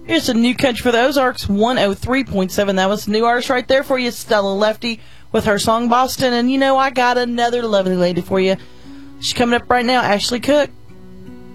Here's a new country for the Ozarks, 103.7. That was the new artist right there for you, Stella Lefty, with her song Boston. And, I got another lovely lady for you. She's coming up right now, Ashley Cook.